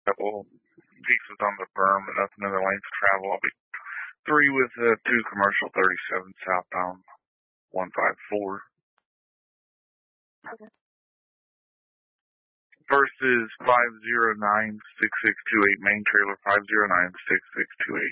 couple pieces on the berm, enough another length of travel. I'll be 3 with 2 commercial 37 southbound 154. Okay. First is 509-6628, main trailer 509-6628.